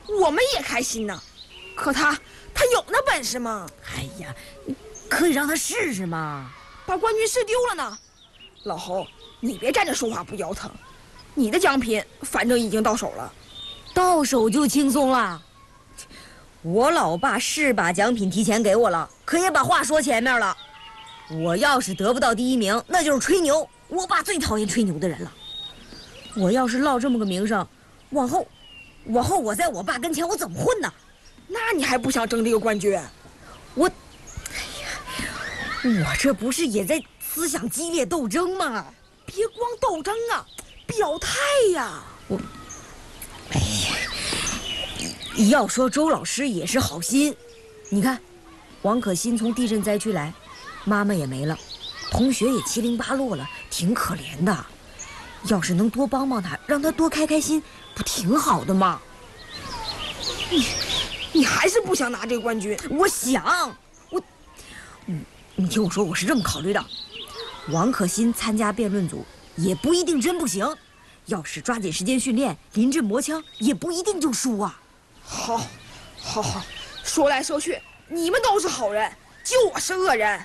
我们也开心呢。可他有那本事吗？ 哎呀，可以让他试试嘛。 把冠军试丢了呢。老侯，你别站着说话不腰疼。你的奖品反正已经到手了， 到手就轻松了。我老爸是把奖品提前给我了，可也把话说前面了。我要是得不到第1名，那就是吹牛。我爸最讨厌吹牛的人了。我要是落这么个名声，往后我在我爸跟前我怎么混呢？ 那你还不想争这个冠军？ 我这不是也在思想激烈斗争吗？ 别光斗争啊，表态呀！ 要说周老师也是好心，你看，王可欣从地震灾区来，妈妈也没了，同学也七零八落了，挺可怜的。要是能多帮帮他，让他多开开心，不挺好的吗？ 你还是不想拿这个冠军？ 我想，你听我说，我是这么考虑的。王可欣参加辩论组也不一定真不行，要是抓紧时间训练，临阵磨枪，也不一定就输啊。 好，说来说去，你们都是好人，就我是恶人。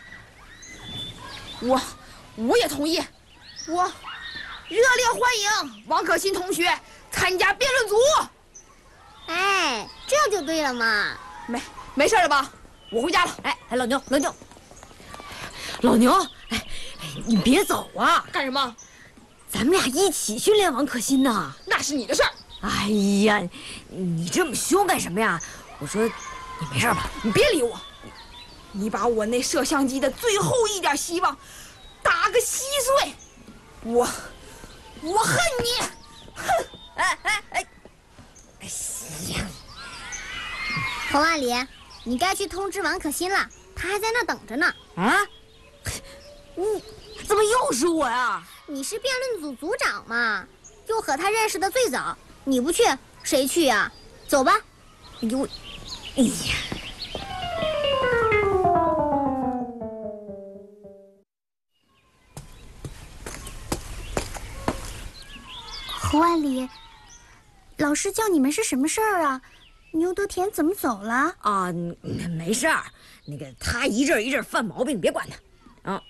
我也同意，我热烈欢迎王可欣同学参加辩论组。 哎，这就对了嘛。 没事了吧？我回家了。 哎，老牛，老牛，你别走啊！ 干什么？ 咱们俩一起训练王可欣呢。 那是你的事儿。 哎呀，你这么凶干什么呀？我说，你没事吧？ 你别理我。你把我那摄像机的最后一点希望打个稀碎。我恨你！哼！ 哎呀！ 侯万里，你该去通知王可欣了，他还在那等着呢。 啊？怎么又是我呀？ 你是辩论组组长嘛，又和他认识的最早，你不去谁去呀？走吧。 哎呀！ 侯万里，老师叫你们是什么事儿啊？牛德田怎么走了？ 啊，没事儿，那个他一阵一阵犯毛病，别管他。啊，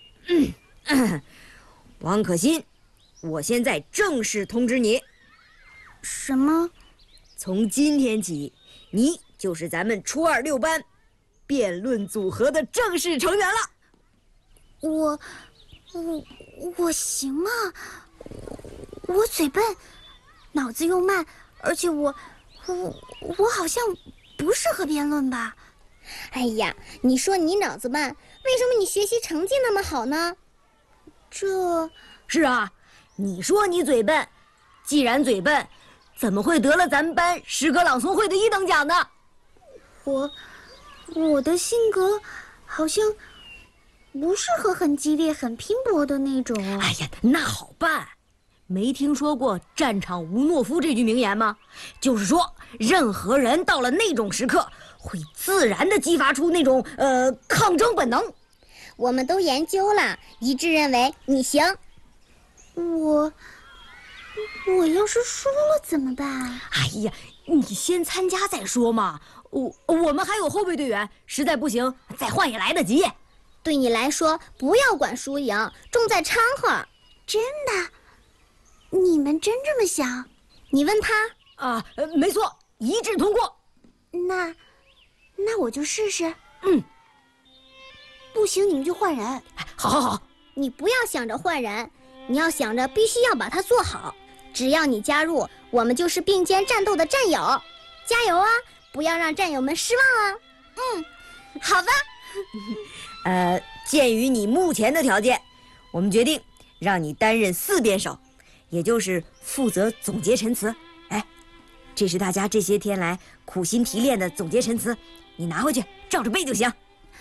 王可欣，我现在正式通知你， 什么？ 从今天起，你就是咱们初二6班辩论组合的正式成员了。 我行吗？我嘴笨，脑子又慢，而且我好像不适合辩论吧？ 哎呀，你说你脑子慢，为什么你学习成绩那么好呢？ 这是啊，你说你嘴笨，既然嘴笨，怎么会得了咱们班诗歌朗诵会的1等奖呢？ 我的性格好像不适合很激烈、很拼搏的那种。 哎呀，那好办。没听说过“战场无懦夫”这句名言吗？就是说，任何人到了那种时刻，会自然地激发出那种抗争本能。 我们都研究了，一致认为你行。 我要是输了怎么办？ 哎呀，你先参加再说嘛。我们还有后备队员，实在不行再换也来得及。 对你来说，不要管输赢，重在掺和。 真的？你们真这么想？ 你问他啊，没错，一致通过。 那我就试试。不行，你们就换人。 好。 你不要想着换人，你要想着必须要把它做好。只要你加入，我们就是并肩战斗的战友。加油啊！不要让战友们失望啊。 好吧。 鉴于你目前的条件，我们决定让你担任4辩手，也就是负责总结陈词。这是大家这些天来苦心提炼的总结陈词，你拿回去照着背就行。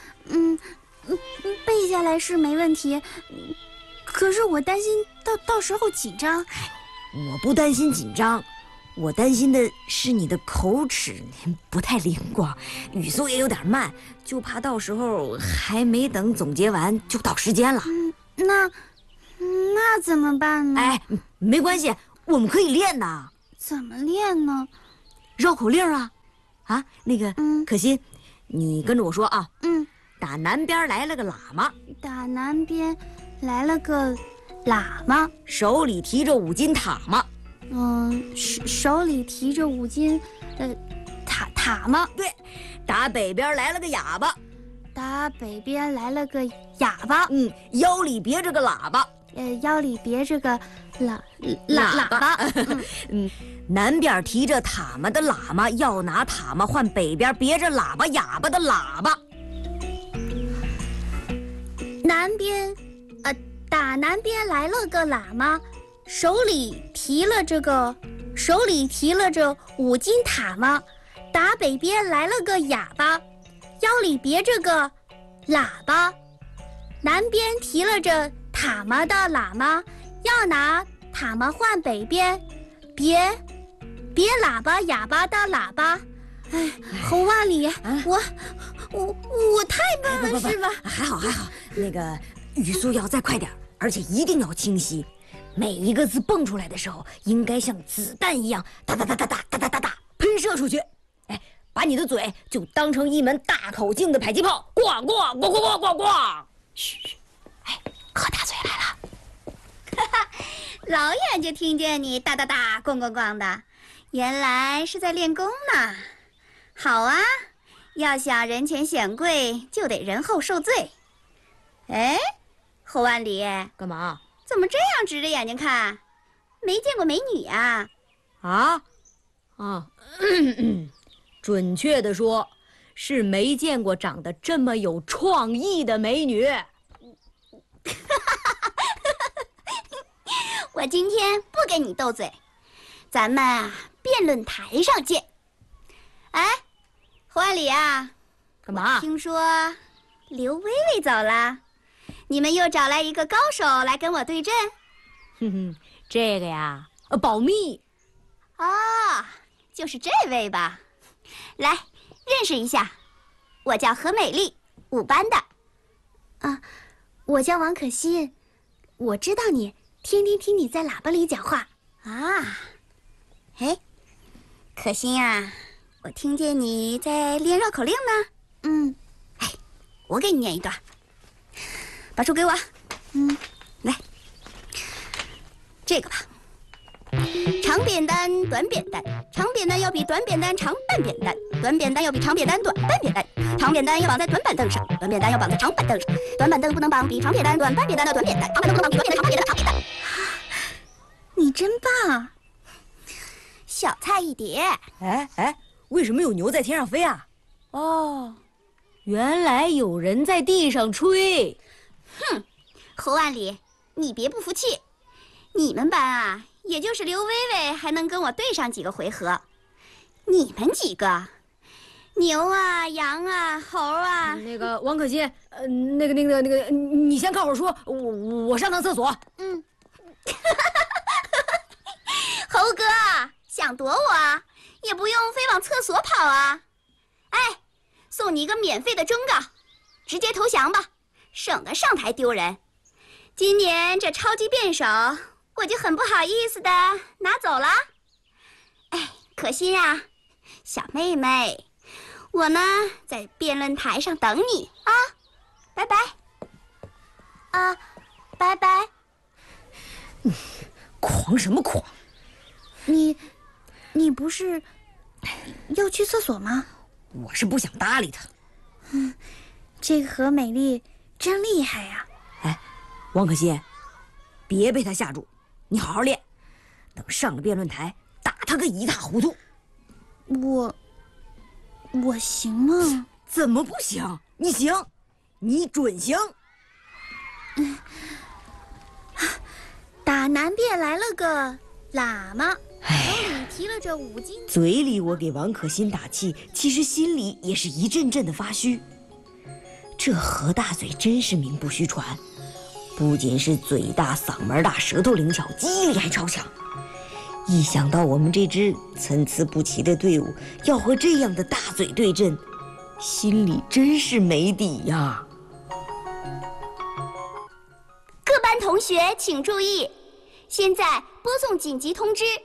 背下来是没问题，可是我担心到时候紧张。 我不担心紧张，我担心的是你的口齿不太灵光，语速也有点慢，就怕到时候还没等总结完就到时间了。 那怎么办呢？ 没关系，我们可以练的。 怎么练呢？ 绕口令啊， 啊，那个，可心，你跟着我说啊。打南边来了个喇嘛。 打南边来了个喇嘛， 手里提着5斤塔嘛。 手里提着5斤，塔嘛。 对，打北边来了个哑巴。 打北边来了个哑巴。 腰里别着个喇叭。 腰里别着个喇叭。 南边提着塔嘛的喇嘛要拿塔嘛换北边别着喇叭哑巴的喇叭。 打南边来了个喇嘛，手里提了这5斤塔嘛。打北边来了个哑巴，腰里别着个喇叭。南边提了这塔嘛的喇嘛，要拿塔嘛换北边别喇叭哑巴的喇叭。侯万里，我太笨了是吧？ 还好，那个语速要再快点，而且一定要清晰。每一个字蹦出来的时候，应该像子弹一样哒哒哒哒哒哒哒哒哒喷射出去。把你的嘴就当成一门大口径的迫击炮，咣咣咣咣咣咣咣！嘘，柯大嘴来了。 老远就听见你哒哒哒咣咣咣的，原来是在练功呢。好啊，要想人前显贵，就得人后受罪。侯万里， 干嘛？ 怎么这样直着眼睛看？没见过美女呀？ 准确的说，是没见过长得这么有创意的美女。 我今天不跟你斗嘴，咱们辩论台上见。侯万里啊， 干嘛？ 听说刘薇薇走了，你们又找来一个高手来跟我对阵？ 这个呀，保密。 就是这位吧？来，认识一下，我叫何美丽，5班的。 我叫王可心，我知道你，天天听你在喇叭里讲话。 可心啊，我听见你在练绕口令呢。我给你念一段，把书给我。来，这个吧。长扁担，短扁担，长扁担要比短扁担长半扁担，短扁担要比长扁担短半扁担，长扁担要绑在短板凳上，短扁担要绑在长板凳上，短板凳不能绑比长扁担短半扁担的短扁担，长板凳不能绑比短扁担长半扁担的长扁担。 你真棒！ 小菜一碟。 为什么有牛在天上飞啊？原来有人在地上吹。 侯万里，你别不服气，你们班啊，也就是刘薇薇还能跟我对上几个回合，你们几个，牛啊、羊啊、猴啊。 那个王可心，那个，你先靠会说，我上趟厕所。 猴哥，想躲我，也不用非往厕所跑啊。送你一个免费的忠告，直接投降吧，省得上台丢人。今年这超级辩手，我就很不好意思的拿走了。可心啊，小妹妹，我呢在辩论台上等你啊，拜拜。 拜拜。 狂什么狂？ 你不是要去厕所吗？ 我是不想搭理他。 这个何美丽真厉害呀！ 王可心，别被他吓住，你好好练，等上了辩论台，打他个一塌糊涂。 我行吗？ 怎么不行？你行，你准行。 打南边来了个喇嘛，手里提了这5斤。 嘴里我给王可心打气，其实心里也是一阵阵的发虚。这何大嘴真是名不虚传，不仅是嘴大、嗓门大、舌头灵巧，记忆力还超强。一想到我们这支参差不齐的队伍要和这样的大嘴对阵，心里真是没底呀。 各班同学请注意，现在播送紧急通知，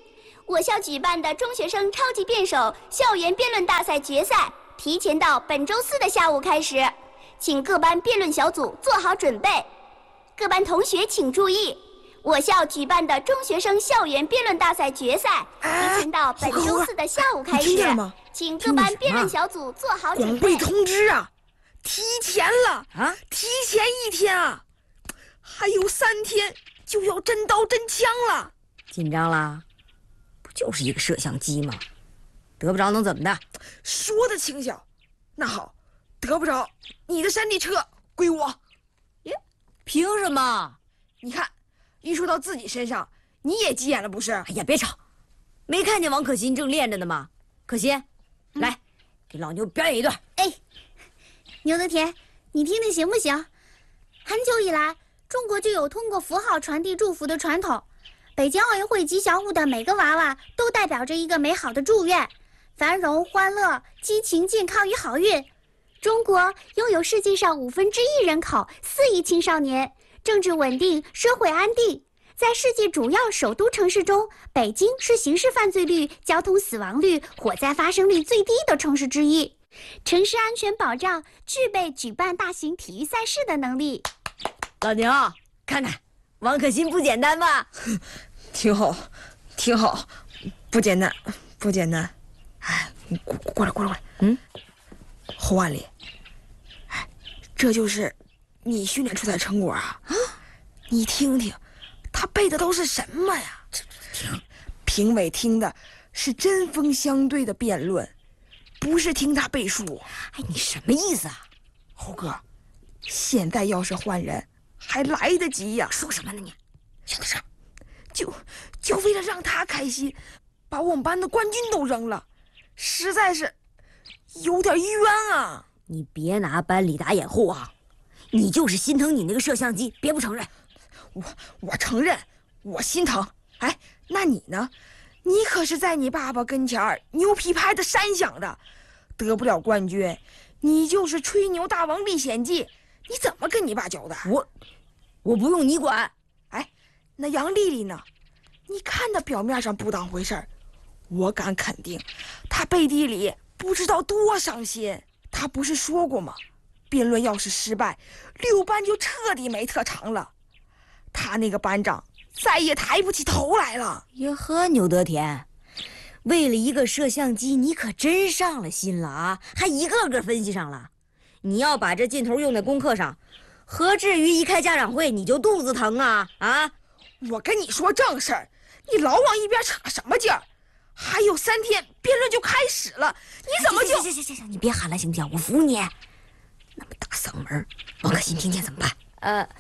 我校举办的中学生超级辩手校园辩论大赛决赛提前到本周4的下午开始，请各班辩论小组做好准备。各班同学请注意，我校举办的中学生校园辩论大赛决赛提前到本周4的下午开始，请各班辩论小组做好准备。 广被通知啊，提前了啊，提前1天啊，还有3天就要真刀真枪了。 紧张啦？不就是一个摄像机吗？得不着能怎么的？ 说的轻巧。那好，得不着，你的山地车归我。 凭什么？ 你看，一说到自己身上，你也急眼了不是？ 哎呀，别吵！没看见王可心正练着呢吗？可心，来，给老牛表演一段。 哎，牛德田，你听听行不行？很久以来，中国就有通过符号传递祝福的传统。北京奥运会吉祥物的每个娃娃都代表着一个美好的祝愿：繁荣、欢乐、激情、健康与好运。中国拥有世界上1/5人口，4亿青少年，政治稳定，社会安定。在世界主要首都城市中，北京是刑事犯罪率、交通死亡率、火灾发生率最低的城市之一。城市安全保障具备举办大型体育赛事的能力。 老牛，看看王可心不简单吧？ 挺好，挺好，不简单，不简单。哎，你过来。侯万里，哎，这就是你训练出来的成果啊！你听听，他背的都是什么呀？评委听的是针锋相对的辩论，不是听他背书。 哎，你什么意思啊？ 猴哥，现在要是换人，还来得及呀！ 说什么呢你？ 小点声！就为了让他开心，把我们班的冠军都扔了，实在是有点冤啊！ 你别拿班里打掩护啊！你就是心疼你那个摄像机，别不承认。 我承认，我心疼。哎，那你呢？你可是在你爸爸跟前儿牛皮拍的山响的，得不了冠军，你就是吹牛大王历险记，你怎么跟你爸交代？ 我不用你管。 哎，那杨丽丽呢？你看她表面上不当回事儿，我敢肯定，她背地里不知道多伤心。她不是说过吗？辩论要是失败，6班就彻底没特长了。她那个班长再也抬不起头来了。 呀呵，牛德田，为了一个摄像机，你可真上了心了啊！还一个个分析上了。你要把这劲头用在功课上，何至于一开家长会你就肚子疼啊？啊！ 我跟你说正事儿，你老往一边扯什么劲儿？还有3天辩论就开始了，你怎么就…… 行，你别喊了行不行？我服你。那么大嗓门，王可心听见怎么办？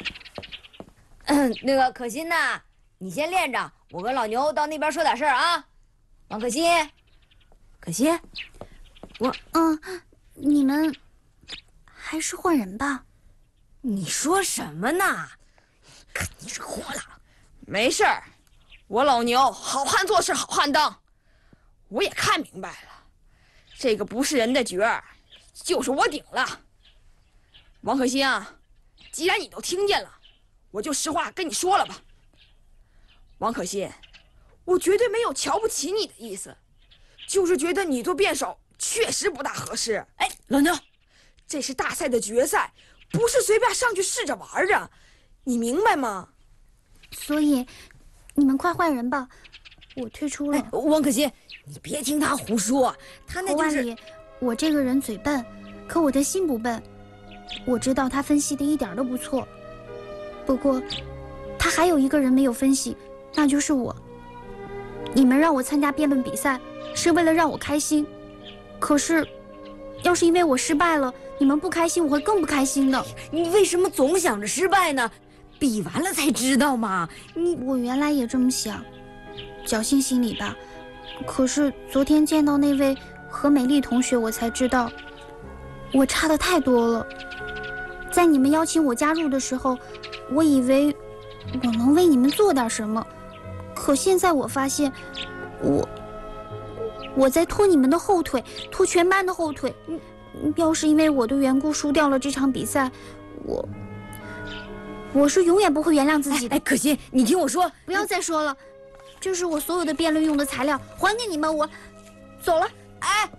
那个可心呐，你先练着，我跟老牛到那边说点事儿啊。王可心， 你们还是换人吧。 你说什么呢？看你惹祸了。 没事儿，我老牛好汉做事好汉当。我也看明白了，这个不是人的角儿，就是我顶了。王可心啊，既然你都听见了，我就实话跟你说了吧。王可心，我绝对没有瞧不起你的意思，就是觉得你做辩手确实不大合适。 哎，老牛， 这是大赛的决赛，不是随便上去试着玩的，你明白吗？ 所以，你们快换人吧，我退出了。 王可心，你别听他胡说，他那就是…… 我这个人嘴笨，可我的心不笨。我知道他分析的一点都不错，不过，他还有一个人没有分析，那就是我。你们让我参加辩论比赛，是为了让我开心，可是，要是因为我失败了，你们不开心，我会更不开心的。 你为什么总想着失败呢？比完了才知道嘛。 我原来也这么想，侥幸心理吧。可是昨天见到那位何美丽同学，我才知道，我差的太多了。在你们邀请我加入的时候，我以为我能为你们做点什么，可现在我发现，我在拖你们的后腿，拖全班的后腿。要是因为我的缘故输掉了这场比赛，我是永远不会原谅自己的。 可心，你听我说， 不要再说了。 这是我所有的辩论用的材料，还给你们，我走了。 哎，